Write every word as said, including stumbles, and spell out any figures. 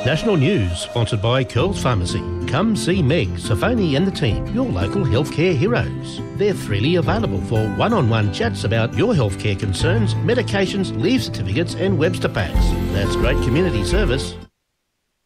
National News, sponsored by Curls Pharmacy. Come see Meg, Safoni and the team, your local healthcare heroes. They're freely available for one-on-one chats about your healthcare concerns, medications, leave certificates and Webster packs. That's great community service.